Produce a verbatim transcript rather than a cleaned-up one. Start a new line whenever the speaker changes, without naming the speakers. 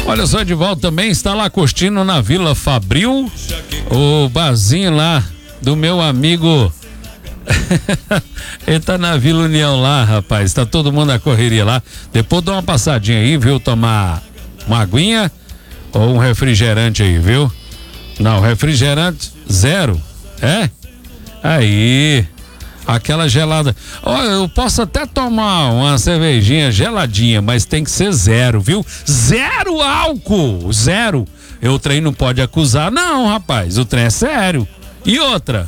Olha só, Edivaldo também está lá curtindo na Vila Fabril, o barzinho lá do meu amigo. Ele tá na Vila União lá, rapaz. Tá todo mundo na correria lá. Depois dá uma passadinha aí, viu? Tomar uma aguinha ou um refrigerante aí, viu? Não, refrigerante zero. É? Aí. Aquela gelada. Olha, eu posso até tomar uma cervejinha geladinha, mas tem que ser zero, viu? Zero álcool! Zero. E o trem não pode acusar, não, rapaz. O trem é sério. E outra,